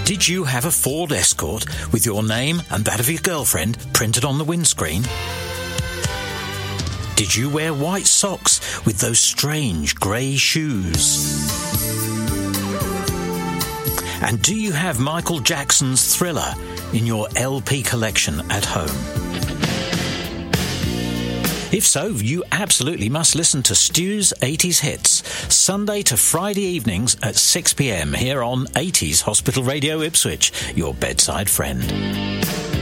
Did you have a Ford Escort with your name and that of your girlfriend printed on the windscreen? Did you wear white socks with those strange grey shoes? And do you have Michael Jackson's Thriller in your LP collection at home? If so, you absolutely must listen to Stu's 80s Hits, Sunday to Friday evenings at 6 p.m. here on 80s Hospital Radio Ipswich, your bedside friend.